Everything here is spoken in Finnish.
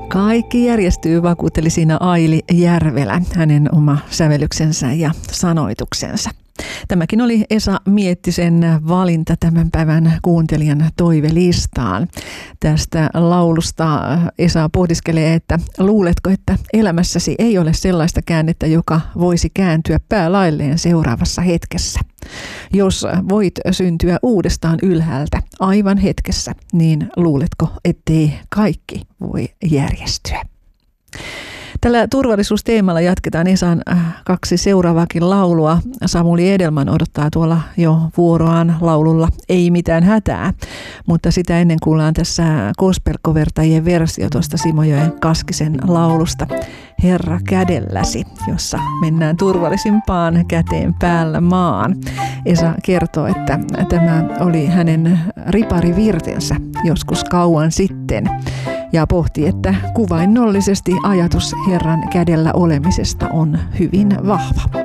Kaikki järjestyy, vakuutteli siinä Aili Järvelä, hänen oma sävellyksensä ja sanoituksensa. Tämäkin oli Esa Miettisen valinta tämän päivän kuuntelijan toivelistaan. Tästä laulusta Esa pohdiskelee, että luuletko, että elämässäsi ei ole sellaista käännettä, joka voisi kääntyä päälailleen seuraavassa hetkessä. Jos voit syntyä uudestaan ylhäältä aivan hetkessä, niin luuletko, ettei kaikki voi järjestyä? Tällä turvallisuusteemalla jatketaan Esan 2 seuraavaakin laulua. Samuli Edelman odottaa tuolla jo vuoroaan laululla Ei mitään hätää, mutta sitä ennen kuullaan tässä gospel-covertajien versio tuosta Simojoen Kaskisen laulusta Herra kädelläsi, jossa mennään turvallisimpaan käteen päällä maan. Esa kertoo, että tämä oli hänen riparivirtensä joskus kauan sitten ja pohti, että kuvainnollisesti ajatus Herran kädellä olemisesta on hyvin vahva.